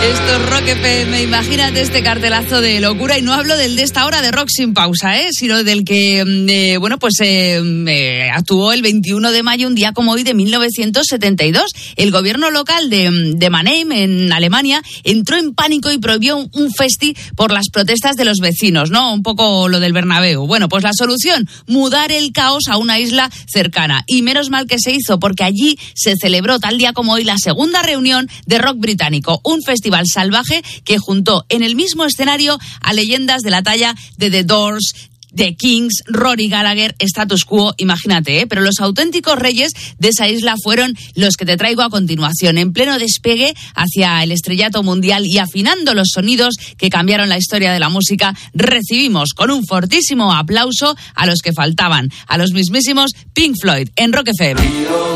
Esto es Rock FM. Imagínate este cartelazo de locura, y no hablo del de esta hora de Rock Sin Pausa, sino del que, actuó el 21 de mayo, un día como hoy de 1972. El gobierno local de Mannheim, en Alemania, entró en pánico y prohibió un festi por las protestas de los vecinos, ¿no? Un poco lo del Bernabéu. Bueno, pues la solución, mudar el caos a una isla cercana. Y menos mal que se hizo, porque allí se celebró tal día como hoy la segunda reunión de rock británico, un festival salvaje que juntó en el mismo escenario a leyendas de la talla de The Doors, The Kings, Rory Gallagher, Status Quo, imagínate, pero los auténticos reyes de esa isla fueron los que te traigo a continuación, en pleno despegue hacia el estrellato mundial y afinando los sonidos que cambiaron la historia de la música. Recibimos con un fortísimo aplauso a los que faltaban, a los mismísimos Pink Floyd, en Rock FM.